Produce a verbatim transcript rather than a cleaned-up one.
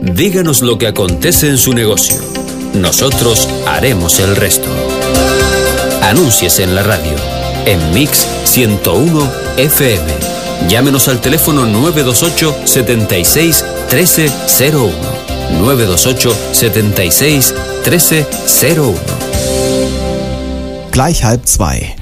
Díganos lo que acontece en su negocio. Nosotros haremos el resto. Anúnciese en la radio, en Mix ciento uno F M. Llámenos al teléfono nueve dos ocho, setenta y seis, trece cero uno. nueve dos ocho, setenta y seis, trece cero uno. Gleich halb zwei.